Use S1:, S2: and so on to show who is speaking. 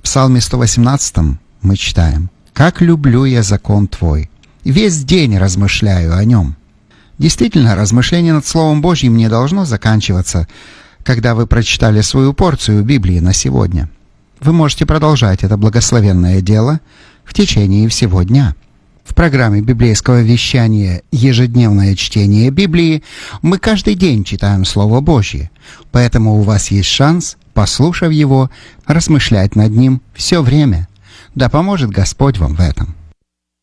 S1: Псалме 118 мы читаем: «Как люблю я закон Твой, весь день размышляю о нем». Действительно, размышление над Словом Божьим не должно заканчиваться, когда вы прочитали свою порцию Библии на сегодня. Вы можете продолжать это благословенное дело в течение всего дня. В программе библейского вещания «Ежедневное чтение Библии» мы каждый день читаем Слово Божье, поэтому у вас есть шанс, послушав его, размышлять над ним все время. Да поможет Господь вам в этом.